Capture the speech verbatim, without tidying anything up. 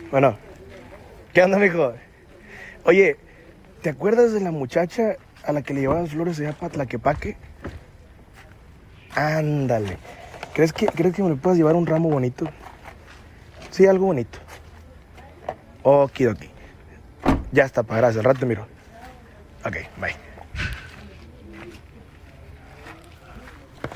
Bueno, ¿qué onda, mijo? Oye, ¿te acuerdas de la muchacha a la que le llevaban flores allá para Tlaquepaque? Ándale. ¿Crees que, ¿Crees que me le puedas llevar un ramo bonito? Sí, algo bonito. Okidoki. Ya está, pa, gracias. Al rato te miro. Ok, bye.